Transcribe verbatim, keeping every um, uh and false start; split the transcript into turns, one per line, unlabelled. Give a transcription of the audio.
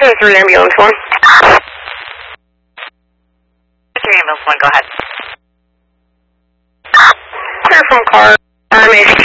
Clear through ambulance one.
Ambulance one, go ahead.
Clear from car, R M H